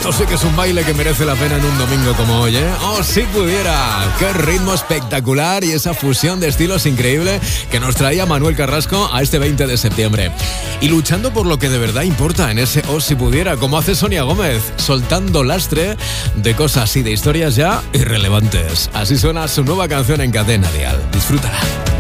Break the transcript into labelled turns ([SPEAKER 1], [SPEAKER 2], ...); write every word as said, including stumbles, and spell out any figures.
[SPEAKER 1] Esto sí que es un baile que merece la pena en un domingo como hoy, ¿eh? ¡Oh, si pudiera! ¡Qué ritmo espectacular! Y esa fusión de estilos increíble que nos traía Manuel Carrasco a este veinte de septiembre. Y luchando por lo que de verdad importa en ese Oh, si pudiera, como hace Sonia Gómez, soltando lastre de cosas y de historias ya irrelevantes. Así suena su nueva canción en Cadena Dial. Disfrútala.